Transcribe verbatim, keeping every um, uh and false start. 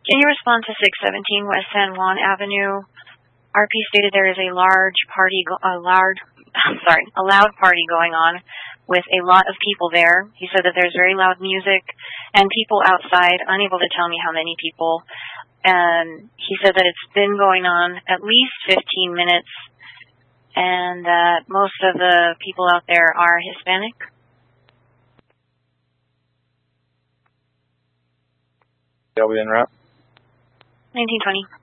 Can you respond to six seventeen West San Juan Avenue? R P stated there is a large party, go a large, sorry, a loud party going on with a lot of people there. He said that there's very loud music and people outside, unable to tell me how many people. And he said that it's been going on at least fifteen minutes and that most of the people out there are Hispanic. Yeah, we in wrap. nineteen twenty.